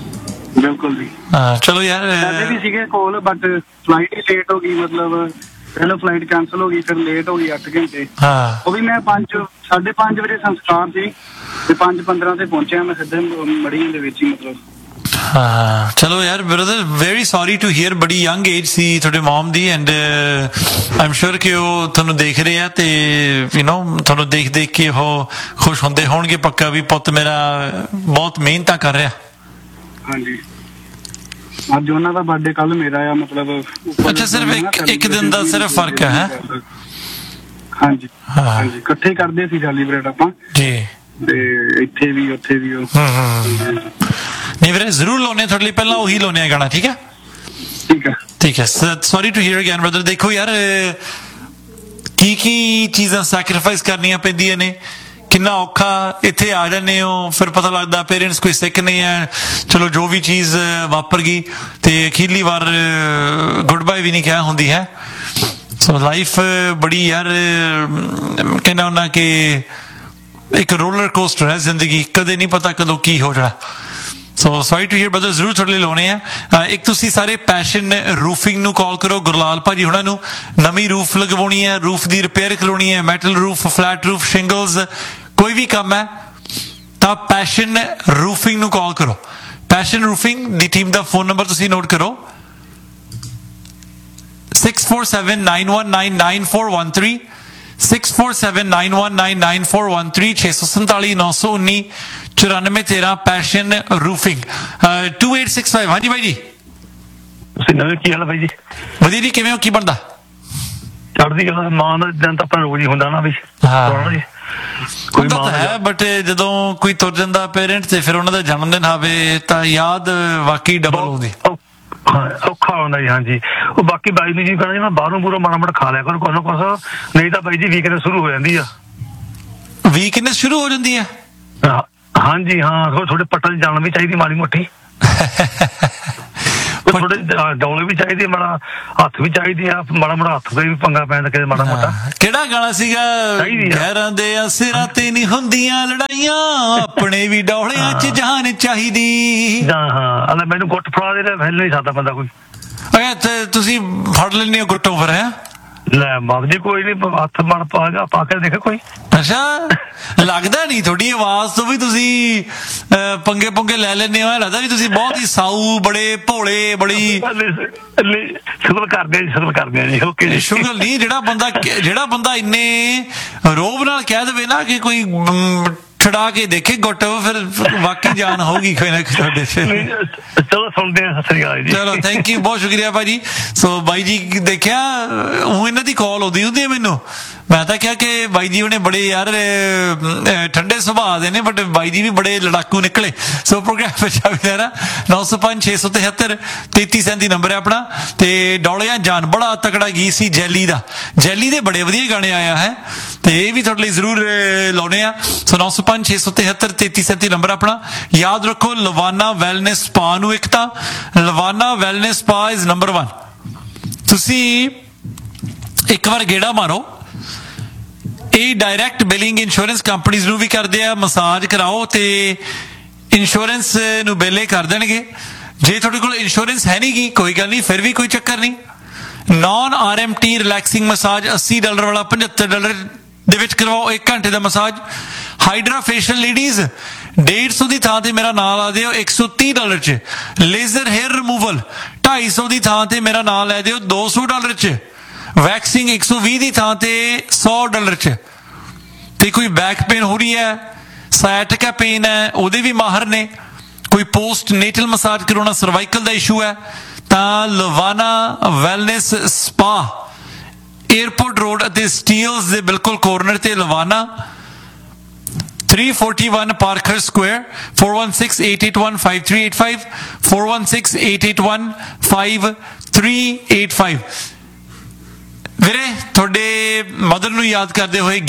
ਬਿਲਕੁਲ ਜੀ। ਹਾਂ ਚਲੋ ਯਾਰ, ਸਾਡੇ ਵੀ ਸੀਗੇ ਕੋਲ, ਬਟ ਫਲਾਈਟ ਹੀ ਲੇਟ ਹੋ ਗਈ, ਮਤਲਬ ਪਹਿਲਾਂ ਫਲਾਈਟ ਕੈਂਸਲ ਹੋ ਗਈ, ਫਿਰ ਲੇਟ ਹੋ ਗਈ ਅੱਠ ਘੰਟੇ। ਹਾਂ ਉਹ ਵੀ ਮੈਂ ਪੰਜ ਸਾਢੇ ਪੰਜ ਵਜੇ ਸੰਸਕਾਰ ਸੀ ਤੇ ਪੰਜ ਪੰਦਰਾਂ ਤੇ ਪਹੁੰਚਿਆ ਮੈਂ ਸਿੱਧੇ ਮੜੀਆਂ ਦੇ ਵਿੱਚ ਹੀ ਮਤਲਬ। ਹਾਂ ਚਲੋ ਯਾਰ brother very sorry to here, ਬੜੀ ਯੰਗ ਏਜ ਸੀ ਤੁਹਾਡੇ ਮਮ ਦੀ ਐਂਡ ਆਈ ਐਮ ਸ਼ੋਰ ਕਿ ਉਹ ਤੁਹਾਨੂੰ ਦੇਖ ਰਹੇ ਆ ਤੇ ਯੂ ਨੋ ਤੁਹਾਨੂੰ ਦੇਖ ਦੇਖ ਕੇ ਉਹ ਖੁਸ਼ ਹੁੰਦੇ ਹੋਣਗੇ ਪੱਕਾ ਵੀ ਪੁੱਤ ਮੇਰਾ ਬਹੁਤ ਮਿਹਨਤਾਂ ਕਰ ਰਿਹਾ। ਹਾਂਜੀ ਅੱਜ ਉਹਨਾਂ ਦਾ ਬਰਥਡੇ ਕੱਲ ਮੇਰਾ ਆ ਮਤਲਬ। ਅੱਛਾ ਸਿਰਫ ਇੱਕ ਇੱਕ ਦਿਨ ਦਾ ਸਿਰਫ ਫਰਕ ਹੈ। ਹਾਂਜੀ ਹਾਂਜੀ ਇਕੱਠੇ ਕਰਦੇ ਸੀ ਸੈਲੀਬ੍ਰੇਟ ਆਪਾਂ ਜੀ ਤੇ ਇੱਥੇ ਵੀ ਉੱਥੇ ਵੀ। ਨਹੀਂ ਵੀਰੇ ਜ਼ਰੂਰ ਲਾਉਣੇ ਤੁਹਾਡੇ ਲਈ, ਪਹਿਲਾਂ ਉਹੀ ਲਾਉਣੇ ਆ ਗਾਣਾ, ਠੀਕ ਹੈ ਠੀਕ ਹੈ ਠੀਕ ਹੈ। Sorry to here again brother. ਦੇਖੋ ਯਾਰ ਕੀ ਕੀ ਚੀਜ਼ਾਂ ਸੈਕਰੀਫਾਈਸ ਕਰਨੀਆਂ ਪੈਂਦੀਆਂ ਨੇ, ਕਿੰਨਾ ਔਖਾ। ਇੱਥੇ ਆ ਜਾਂਦੇ ਹੋ ਫਿਰ ਪਤਾ ਲੱਗਦਾ ਪੇਰੈਂਟਸ ਕੋਈ ਸਿੱਖ ਨਹੀਂ ਹੈ, ਚਲੋ ਜੋ ਵੀ ਚੀਜ਼ ਵਾਪਰ ਗਈ ਤੇ ਅਖੀਰਲੀ ਵਾਰ ਗੁੱਡ ਬਾਏ ਵੀ ਨਹੀਂ ਕਿਹਾ ਹੁੰਦੀ ਹੈ। ਸੋ ਲਾਈਫ ਬੜੀ ਯਾਰ ਕਹਿੰਦਾ ਹੁੰਦਾ ਕਿ ਇੱਕ ਰੋਲਰ ਕੋਸਟਰ ਹੈ ਜ਼ਿੰਦਗੀ, ਕਦੇ ਨਹੀਂ ਪਤਾ ਕਦੋਂ ਕੀ ਹੋ ਜਾਣਾ। So sorry to here brother ਜ਼ਰੂਰ ਤੁਹਾਡੇ ਲਈ ਲਾਉਣੇ ਆ। ਇੱਕ ਤੁਸੀਂ ਸਾਰੇ ਪੈਸ਼ਨ ਰੂਫਿੰਗ ਨੂੰ ਕਾਲ ਕਰੋ, ਗੁਰਲਾਲ ਭਾਜੀ ਹੁਣਾਂ ਨੂੰ। ਨਵੀਂ ਰੂਫ ਲਗਵਾਉਣੀ ਹੈ, ਰੂਫ ਦੀ ਰਿਪੇਅਰ ਕਰਵਾਉਣੀ ਹੈ, ਮੈਟਲ ਰੂਫ, ਫਲੈਟ ਰੂਫ, ਸ਼ਿੰਗਲਸ, ਕੋਈ ਵੀ ਕੰਮ ਹੈ ਤਾਂ ਪੈਸ਼ਨ ਰੂਫਿੰਗ ਨੂੰ ਕਾਲ ਕਰੋ। ਪੈਸ਼ਨ ਰੂਫਿੰਗ ਦੀ ਟੀਮ ਦਾ ਫੋਨ ਨੰਬਰ ਤੁਸੀਂ ਨੋਟ ਕਰੋ six four seven nine one nine nine four one three six four seven nine one nine nine four one three छे सौ संताली नौ सौ उन्नी चौरानवे तेरह passion roofing to eight six five. हाँ जी भाई जी ਤੁਸੀਂ ਨਵੇਂ ਕੀ ਹਾਲ ਹੈ ਬਾਈ ਜੀ? ਵਧੀਆ ਜੀ, ਕਿਵੇਂ ਹੋ, ਕੀ ਬਣਦਾ? ਚੜ੍ਹਦੀ ਕਲਾ। ਮਾਂ ਦਾ ਦਿਨ ਤਾਂ ਆਪਣਾ ਰੋਜ਼ ਹੀ ਹੁੰਦਾ ਨਾ ਵੀ। ਹਾਂ ਕੋਈ ਤਾਂ ਹੈ, ਬਟ ਜਦੋਂ ਕੋਈ ਤੁਰ ਜਾਂਦਾ ਪੇਰੈਂਟ ਤੇ ਫਿਰ ਉਹਨਾਂ ਦਾ ਜਨਮ ਦਿਨ ਆਵੇ ਤਾਂ ਯਾਦ ਵਾਕਈ ਡਬਲ ਹੁੰਦੀ। ਔਖਾ ਹੁੰਦਾ ਜੀ। ਹਾਂਜੀ ਉਹ ਬਾਕੀ ਬਾਈ ਨੂੰ ਜੀ ਕਹਿੰਦਾ ਜੀ ਮੈਂ ਬਾਹਰੋਂ ਬੂਰੋਂ ਮਾੜਾ ਮਾੜਾ ਖਾ ਲਿਆ ਕਰੋ ਕੁਛ ਨਾ ਕੁਛ, ਨਹੀਂ ਤਾਂ ਬਾਈ ਜੀ ਵੀਕਨੈਸ ਸ਼ੁਰੂ ਹੋ ਜਾਂਦੀ ਆ। ਵੀਕਨੈਸ ਸ਼ੁਰੂ ਹੋ ਜਾਂਦੀ ਹੈ? ਹਾਂਜੀ ਹਾਂ, ਥੋੜੇ ਪੱਟਾਂ 'ਚ ਜਾਣ ਵੀ ਚਾਹੀਦੀ ਮਾੜੀ ਮੋਟੀ, ਥੋੜੇ ਡੌਲੇ ਵੀ ਚਾਹੀਦੇ, ਮਾੜਾ ਹੱਥ ਵੀ ਚਾਹੀਦੇ ਆ, ਮਾੜਾ ਮਾੜਾ ਹੱਥ ਦਾ ਵੀ ਪੰਗਾ ਪੈਂਦਾ ਕਿਤੇ ਮਾੜਾ ਮੋਟਾ। ਕਿਹੜਾ ਗਾਣਾ ਸੀਗਾ? ਗੈਰਾਂ ਦੇ ਸਿਰਾਂ ਤੇ ਨਹੀਂ ਹੁੰਦੀਆਂ ਲੜਾਈਆਂ, ਆਪਣੇ ਵੀ ਡੌਲਿਆਂ 'ਚ ਜਾਨ ਚਾਹੀਦੀ। ਹਾਂ ਹਾਂ ਮੈਨੂੰ ਗੁੱਟ ਫੜਾ ਦੇ ਹਿੱਲ ਨਹੀਂ ਸਕਦਾ ਬੰਦਾ ਕੋਈ। ਤੇ ਤੁਸੀਂ ਫੜ ਲੈਂਦੇ ਹੋ ਗੁੱਟੋਂ ਫਿਰ? ਹੈ ਲੈ ਬਾਬ ਜੀ ਕੋਈ ਨੀ, ਹੱਥ ਮੜ ਪਾ ਜਾ ਪਾ ਕੇ ਦੇਖ ਕੋਈ। ਅੱਛਾ ਲੱਗਦਾ ਨਹੀਂ ਤੁਹਾਡੀ ਆਵਾਜ਼ ਤੋਂ ਵੀ ਤੁਸੀਂ ਪੰਗੇ ਪੁੰਗੇ ਲੈ ਲੈਂਦੇ ਹੋ, ਲੱਗਦਾ ਵੀ ਤੁਸੀਂ ਬਹੁਤ ਹੀ ਸਾਊ, ਬੜੇ ਭੋਲੇ, ਬੜੀ ਸ਼ੁਗਲ ਕਰਦੇ ਆ ਜੀ, ਸ਼ੁਗਲ ਕਰਦੇ ਆ ਜੀ। ਓਕੇ ਸ਼ੁਗਲ ਨਹੀਂ, ਜਿਹੜਾ ਬੰਦਾ ਜਿਹੜਾ ਬੰਦਾ ਇੰਨੇ ਰੋਬ ਨਾਲ ਕਹਿ ਦੇਵੇ ਨਾ ਕਿ ਕੋਈ ਛੜਾ ਕੇ ਦੇਖੇ ਗੁੱਟ, ਫਿਰ ਵਾਕਈ ਜਾਨ ਹੋਊਗੀ ਕੋਈ ਨਾ ਤੁਹਾਡੇ ਚ। ਚਲੋ ਸੁਣਦੇ ਆ। ਸਤਿ ਸ੍ਰੀ ਅਕਾਲ ਜੀ। ਚਲੋ ਥੈਂਕ ਯੂ, ਬਹੁਤ ਸ਼ੁਕਰੀਆ ਭਾਜੀ। ਸੋ ਬਾਈ ਜੀ ਦੇਖਿਆ ਉਹ ਇਹਨਾਂ ਦੀ ਕਾਲ ਆਉਂਦੀ ਹੁੰਦੀ ਹੈ ਮੈਨੂੰ, ਮੈਂ ਤਾਂ ਕਿਹਾ ਕਿ ਬਾਈ ਜੀ ਉਹਨੇ ਬੜੇ ਯਾਰ ਠੰਡੇ ਸੁਭਾਅ ਦੇ ਨੇ, ਬਟ ਬਾਈ ਜੀ ਵੀ ਬੜੇ ਲੜਾਕੂ ਨਿਕਲੇ। ਸੋ ਪ੍ਰੋਗਰਾਮ ਵਿੱਚ ਨਾ ਨੌ ਸੌ ਪੰਜ ਛੇ ਸੌ ਤਿਹੱਤਰ ਤੇਤੀ ਸੈਂਤੀ ਨੰਬਰ ਹੈ ਆਪਣਾ। ਤੇ ਡੌਲਿਆਂ ਜਾਨ ਬੜਾ ਤਕੜਾ ਗੀਤ ਸੀ ਜੈਲੀ ਦਾ, ਜੈਲੀ ਦੇ ਬੜੇ ਵਧੀਆ ਗਾਣੇ ਆਇਆ ਹੈ ਤੇ ਇਹ ਵੀ ਤੁਹਾਡੇ ਲਈ ਜ਼ਰੂਰ ਲਾਉਣੇ ਆ। ਸੋ ਨੌ ਸੌ ਪੰਜ ਛੇ ਸੌ ਤਿਹੱਤਰ ਤੇਤੀ ਸੈਂਤੀ ਨੰਬਰ ਆਪਣਾ। ਯਾਦ ਰੱਖੋ ਲਵਾਨਾ ਵੈਲਨੈਸ ਸਪਾ ਨੂੰ, ਇੱਕ ਤਾਂ ਲਵਾਨਾ wellness spa is number one. ਤੁਸੀਂ ਇੱਕ ਵਾਰ ਗੇੜਾ ਮਾਰੋ, ਇਹ ਡਾਇਰੈਕਟ ਬਿਲਿੰਗ ਇੰਸ਼ੋਰੈਂਸ ਕੰਪਨੀਜ਼ ਨੂੰ ਵੀ ਕਰਦੇ ਆ। ਮਸਾਜ ਕਰਾਓ ਤੇ ਇੰਸ਼ੋਰੈਂਸ ਨੂੰ ਬਿੱਲੇ ਕਰ ਦੇਣਗੇ। ਜੇ ਤੁਹਾਡੇ ਕੋਲ ਇੰਸ਼ੋਰੈਂਸ ਹੈ ਨਹੀਂ ਗੀ ਕੋਈ ਗੱਲ ਨਹੀਂ, ਫਿਰ ਵੀ ਕੋਈ ਚੱਕਰ ਨਹੀਂ। ਨॉन R M T relaxing massage अस्सी ਡਾਲਰ ਵਾਲਾ पचहत्तर ਡਾਲਰ ਦੇ ਵਿੱਚ ਕਰਵਾਓ ਇੱਕ ਘੰਟੇ ਦਾ ਮਸਾਜ। ਹਾਈਡਰਾ ਫੇਸ਼ੀਅਲ ਲੇਡੀਜ਼ डेढ़ सौ ਦੀ ਥਾਂ ਤੇ ਮੇਰਾ ਨਾਂ ਲਾ ਦਿਓ एक सौ तीस ਡਾਲਰ ਚ। ਲੇਜ਼ਰ ਹੇਅਰ ਰਿਮੂਵਲ ढाई सौ ਦੀ ਥਾਂ ਤੇ ਮੇਰਾ ਨਾਂ ਲੈ ਦਿਓ दो सौ ਡਾਲਰ ਚ। ਵੈਕਸਿੰਗ एक सौ बीस ਦੀ ਥਾਂ ਤੇ सौ ਡਾਲਰ ਚ। ਤੇ ਕੋਈ ਬੈਕ ਪੇਨ ਹੋ ਰਹੀ ਹੈ, ਸਾਇਟਿਕਾ ਪੇਨ ਹੈ, ਉਹਦੇ ਵੀ ਮਾਹਰ ਨੇ। ਕੋਈ ਪੋਸਟ ਨੇਟਲ ਮਸਾਜ ਕਰਾਉਣਾ, ਸਰਵਾਈਕਲ ਦਾ ਇਸ਼ੂ ਹੈ ਤਾਂ ਲਵਾਨਾ ਵੈਲਨੈਸ ਸਪਾ ਏਅਰਪੋਰਟ ਰੋਡ ਅਤੇ ਸਟੀਲਸ ਦੇ ਬਿਲਕੁਲ ਕੋਰਨਰ ਤੇ ਲਵਾਨਾ three forty-one Parker Square four one six eight eight one five three eight five four one six eight eight one five three eight five। ਵੀਰੇ ਤੁਹਾਡੇ mother ਨੂੰ ਯਾਦ ਕਰਦੇ ਹੋਏ